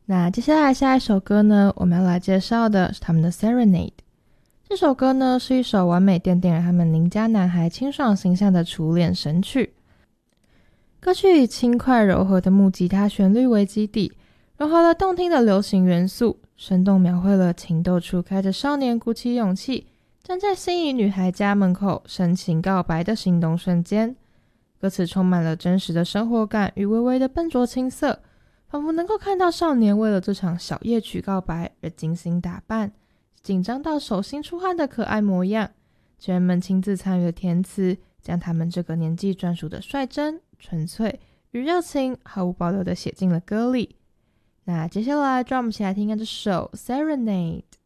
那接下来下一首歌呢，我们要来介绍的是他们的 Serenade。 这首歌呢是一首完美奠定了他们邻家男孩清爽形象的初恋神曲。歌曲以轻快柔和的木吉他旋律为基底，融合了动听的流行元素，生动描绘了情窦初开的少年鼓起勇气站在心仪女孩家门口深情告白的心动瞬间。歌词充满了真实的生活感与微微的笨拙青涩，仿佛能够看到少年为了这场小夜曲告白而精心打扮，紧张到手心出汗的可爱模样。成员们亲自参与了填词，将他们这个年纪专属的率真、纯粹与热情毫无保留地写进了歌里。那接下来就让我们一起来听看这首 Serenade。